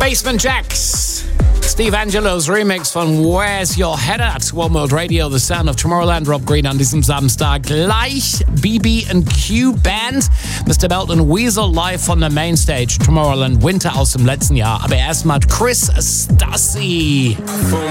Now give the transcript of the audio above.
Basement Jaxx. Steve Angelos Remix von Where's Your Head At? One World Radio, The Sound of Tomorrowland. Rob Green an diesem Samstag. Gleich BB&Q Band. Mr. Belton Weasel live von der Mainstage. Tomorrowland Winter aus dem letzten Jahr. Aber erstmal Chris Stassi.